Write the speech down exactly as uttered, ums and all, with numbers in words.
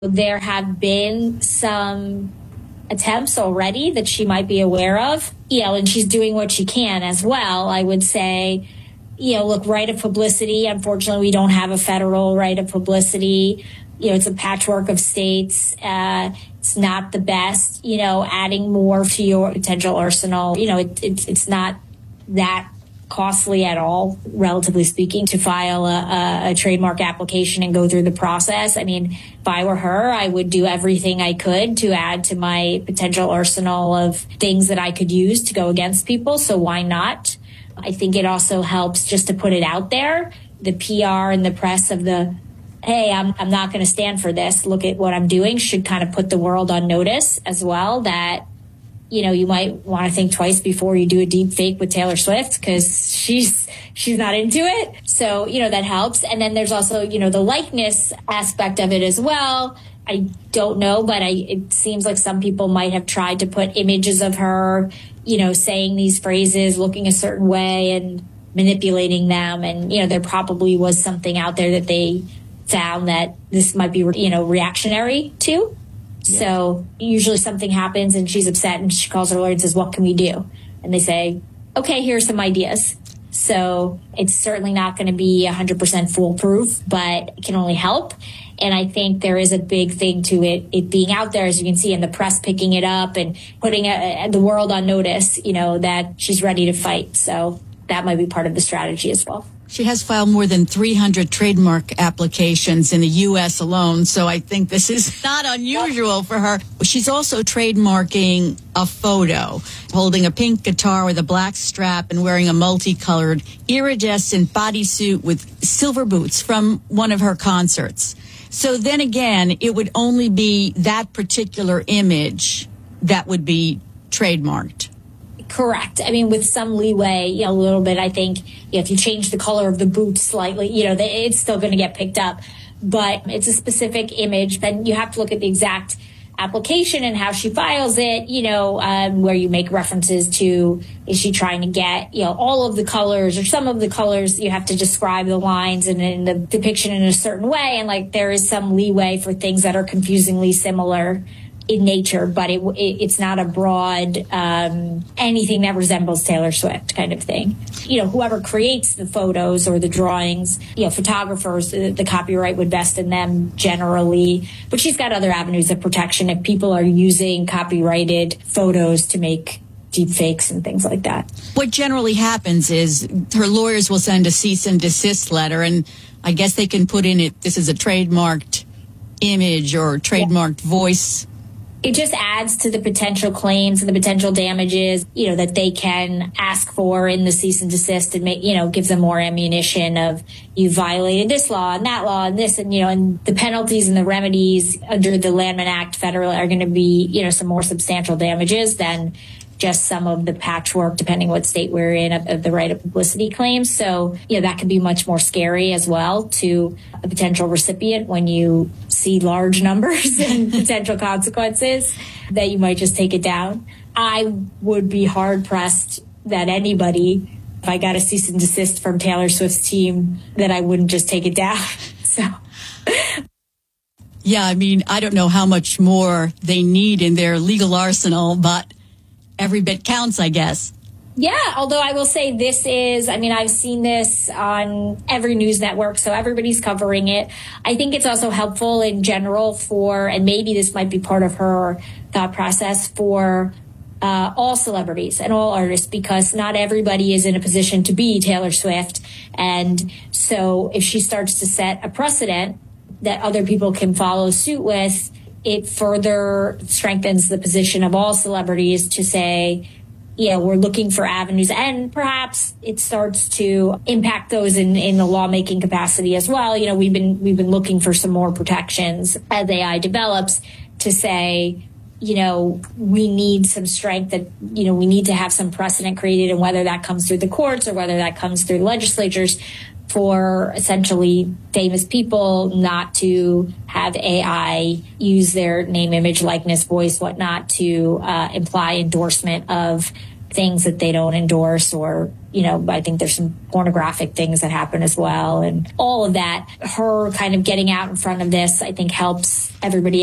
There have been some attempts already that she might be aware of, you know, and she's doing what she can as well. I would say, you know, look, right of publicity. Unfortunately, we don't have a federal right of publicity. You know, it's a patchwork of states. Uh, it's not the best, you know, adding more to your potential arsenal. You know, it, it, it's not that costly at all, relatively speaking, to file a, a, a trademark application and go through the process. I mean, if I were her, I would do everything I could to add to my potential arsenal of things that I could use to go against people. So why not? I think it also helps just to put it out there. The P R and the press of the, hey, I'm, I'm not going to stand for this. Look at what I'm doing should kind of put the world on notice as well, that you know, you might want to think twice before you do a deep fake with Taylor Swift because she's she's not into it. So, you know, that helps. And then there's also, you know, the likeness aspect of it as well. I don't know, but I, it seems like some people might have tried to put images of her, you know, saying these phrases, looking a certain way and manipulating them. And, you know, there probably was something out there that they found that this might be, you know, reactionary to. Yeah. So usually something happens and she's upset and she calls her lawyer and says, what can we do? And they say, okay, here are some ideas. So it's certainly not going to be one hundred percent foolproof, but it can only help. And I think there is a big thing to it, it being out there, as you can see, in the press picking it up and putting a, the world on notice, you know, that she's ready to fight. So that might be part of the strategy as well. She has filed more than three hundred trademark applications in the U S alone, so I think this is not unusual for her. She's also trademarking a photo, holding a pink guitar with a black strap and wearing a multicolored iridescent bodysuit with silver boots from one of her concerts. So then again, it would only be that particular image that would be trademarked. Correct. I mean, with some leeway, you know, a little bit, I think you know, if you change the color of the boots slightly, you know, they, it's still going to get picked up. But it's a specific image. Then you have to look at the exact application and how she files it, you know, um, where you make references to, is she trying to get, you know, all of the colors or some of the colors. You have to describe the lines and in the depiction in a certain way. And like there is some leeway for things that are confusingly similar in nature, but it, it it's not a broad um, anything that resembles Taylor Swift kind of thing. You know, whoever creates the photos or the drawings, you know, photographers, the, the copyright would vest in them generally. But she's got other avenues of protection if people are using copyrighted photos to make deep fakes and things like that. What generally happens is her lawyers will send a cease and desist letter, and I guess they can put in it, this is a trademarked image or trademarked yeah. voice. It just adds to the potential claims and the potential damages, you know, that they can ask for in the cease and desist and make, you know, gives them more ammunition of you violated this law and that law and this and, you know, and the penalties and the remedies under the Landman Act federal are going to be, you know, some more substantial damages than just some of the patchwork, depending what state we're in, of, of the right of publicity claims. So, you know, that can be much more scary as well to a potential recipient when you see large numbers and potential consequences that you might just take it down. I would be hard pressed that anybody, if I got a cease and desist from Taylor Swift's team, that I wouldn't just take it down. So. Yeah, I mean, I don't know how much more they need in their legal arsenal, but every bit counts, I guess. Yeah, although I will say this is, I mean, I've seen this on every news network, so everybody's covering it. I think it's also helpful in general for, and maybe this might be part of her thought process, for uh, all celebrities and all artists, because not everybody is in a position to be Taylor Swift. And so if she starts to set a precedent that other people can follow suit with, it further strengthens the position of all celebrities to say, yeah, we're looking for avenues, and perhaps it starts to impact those in, in the lawmaking capacity as well. You know, we've been we've been looking for some more protections as A I develops to say, you know, we need some strength, that, you know, we need to have some precedent created, and whether that comes through the courts or whether that comes through legislatures, for essentially famous people not to have A I use their name, image, likeness, voice, whatnot, to uh, imply endorsement of things that they don't endorse, or, you know, I think there's some pornographic things that happen as well. And all of that, her kind of getting out in front of this, I think helps everybody